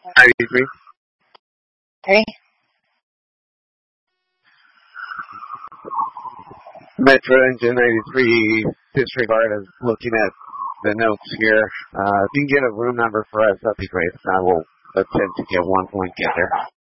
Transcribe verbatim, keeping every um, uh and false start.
ninety-three. Three. Metro Engine ninety-three, disregard is looking at the notes here. Uh, if you can get a room number for us, that'd be great. I will attempt to get one point get there.